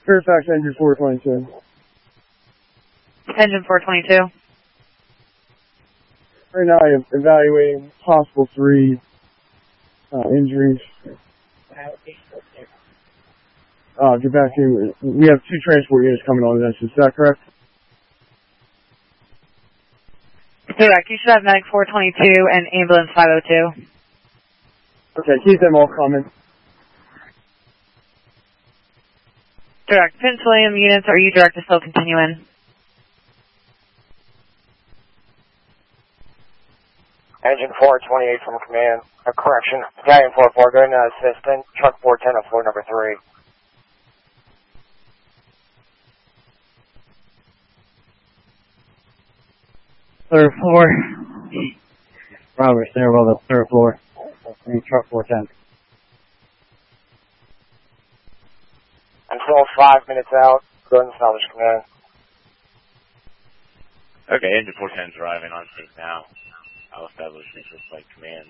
Fairfax engine 422. Engine 422. Right now I am evaluating possible 3 injuries. Get back to, we have 2 transport units coming on this, is that correct? Correct. You should have medic 422 and ambulance 502. Okay, keep them all coming. Direct. Prince William units, are you direct to still continuing? Engine 428 from command. Correction. Battalion 44, going to assistant. Truck 410 on floor number 3. Third floor. Robert, stairwell to third floor. Truck 410. I'm still 5 minutes out. Go ahead and salvage command. Okay, engine 410 is arriving on scene now. I'll establish resource flight command.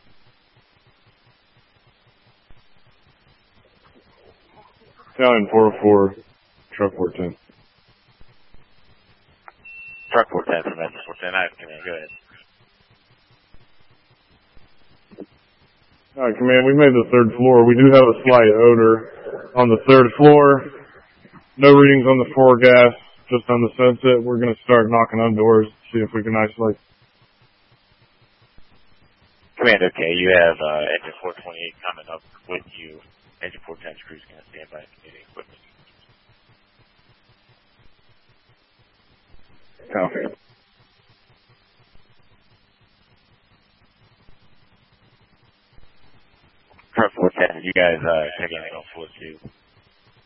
Battalion 404, truck 410. Truck 410 from engine 410. I have command. Go ahead. All right, command, we made the 3rd floor. We do have a slight odor on the 3rd floor. No readings on the foregas, just on the sunset. We're going to start knocking on doors, see if we can isolate. Command, okay, you have engine 428 coming up with you. Engine 410 crew's going to stand by community equipment. Copy. Truck 410, you guys checking in on floor 2.